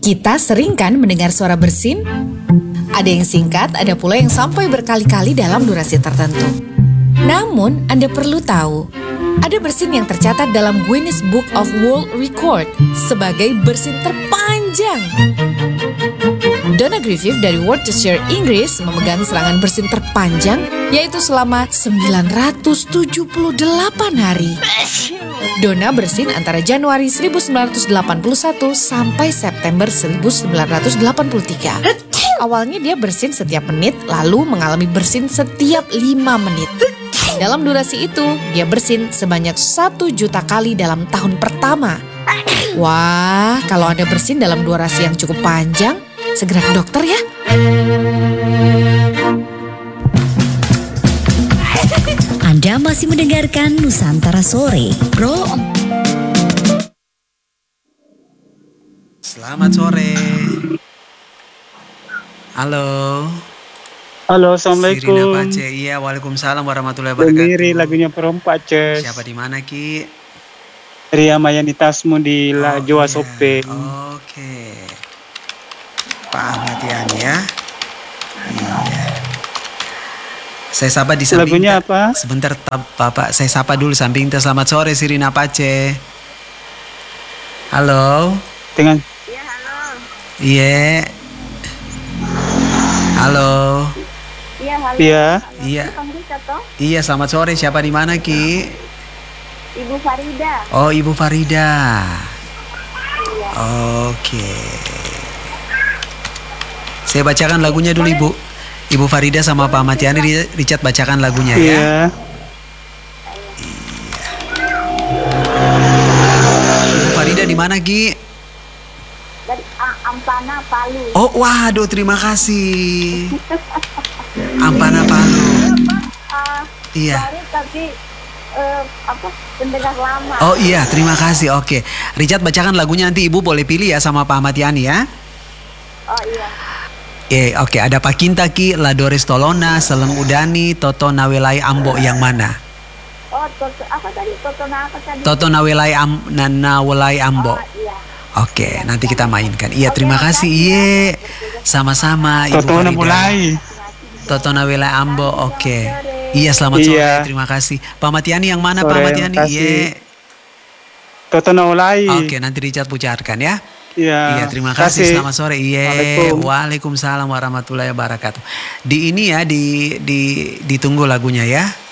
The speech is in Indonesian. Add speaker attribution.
Speaker 1: Kita sering kan mendengar suara bersin? Ada yang singkat, ada pula yang sampai berkali-kali dalam durasi tertentu. Namun, Anda perlu tahu, ada bersin yang tercatat dalam Guinness Book of World Record sebagai bersin terpanjang. Donna Griffith dari Worcestershire, Inggris memegang serangan bersin terpanjang, yaitu selama 978 hari. Donna bersin antara Januari 1981 sampai September 1983. Awalnya dia bersin setiap menit, lalu mengalami bersin setiap 5 menit. Dalam durasi itu, dia bersin sebanyak 1 juta kali dalam tahun pertama. Wah, kalau Anda bersin dalam durasi yang cukup panjang, segera ke dokter ya.
Speaker 2: Anda masih mendengarkan Nusantara Sore, Bro.
Speaker 3: Selamat sore. Halo.
Speaker 4: Halo, assalamualaikum.
Speaker 3: Sirina Pace, iya, waalaikumsalam warahmatullahi wabarakatuh.
Speaker 4: Sendiri lagunya perempat, Ces.
Speaker 3: Siapa di mana, Ki?
Speaker 4: Ria Mayani Tasmu di La Joa
Speaker 3: iya.
Speaker 4: Sope.
Speaker 3: Oke. Pak Ahmad Yani ya. Iya. Saya sapa di samping.
Speaker 4: Lagunya apa?
Speaker 3: Sebentar, Bapak. Saya sapa dulu samping. Selamat sore, Sirina Pace. Halo.
Speaker 4: Dengan
Speaker 5: Iya, halo.
Speaker 3: Iya. Halo.
Speaker 5: Iya, halo.
Speaker 4: Iya.
Speaker 3: Iya.
Speaker 5: Panggil toh?
Speaker 3: Iya, selamat sore. Siapa di mana, Ki?
Speaker 5: Ibu Farida.
Speaker 3: Oh, Ibu Farida.
Speaker 5: Iya.
Speaker 3: Oke. Saya bacakan lagunya dulu, Ibu. Ibu Farida sama Pak Ahmad Yani, Richard bacakan lagunya ya.
Speaker 4: Iya.
Speaker 3: Ibu Farida di mana, Ki?
Speaker 5: Dari Ampana, Palu.
Speaker 3: Oh, waduh, terima kasih. Ampana Palu. Iya.
Speaker 5: Baru tapi pendengar lama.
Speaker 3: Oh iya, terima kasih. Oke. Richard bacakan lagunya, nanti Ibu boleh pilih ya sama Pak Ahmad Yani ya.
Speaker 5: Oh iya.
Speaker 3: Oke, ada Pak Kinta, Ki, Ladores Tolona, Seleng Udani, Toto Nawelai Ambo, yang mana?
Speaker 5: Oh, apa tadi? Apa tadi?
Speaker 3: Toto Nawelai Ambo.
Speaker 5: Oh iya.
Speaker 3: Oke, nanti kita mainkan. Iya, terima kasih. Iya, sama-sama Ibu
Speaker 4: Toto
Speaker 3: Farida.
Speaker 4: mulai.
Speaker 3: Toto Nawelai Ambo, oke. Iya, selamat sore.
Speaker 4: Iya.
Speaker 3: Terima kasih. Pak Ahmad Yani yang mana,
Speaker 4: Sore,
Speaker 3: Pak Ahmad Yani?
Speaker 4: makasih.
Speaker 3: Iya.
Speaker 4: Toto Naulai.
Speaker 3: Oke, nanti Richard pucarkan ya.
Speaker 4: Iya.
Speaker 3: Iya, terima kasih. Selamat sore. Iya. Waalaikumsalam warahmatullahi wabarakatuh. Di ini ya, ditunggu lagunya ya.